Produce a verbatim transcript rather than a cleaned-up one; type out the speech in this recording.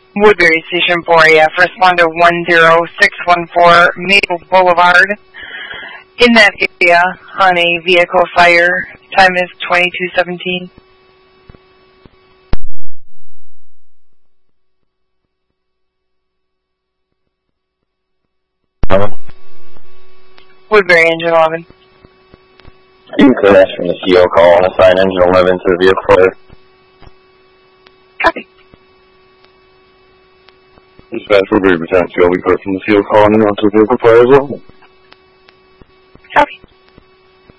Woodbury Station four A F, responder one zero six one four Maple Boulevard. In that area on a vehicle fire. Time is twenty-two seventeen. Woodbury Engine eleven. You could ask from the C O call and assign Engine eleven to the vehicle fire. Copy. Dispatch Woodbury Battalion, C O, we heard from the C O call and on to the vehicle fire as well.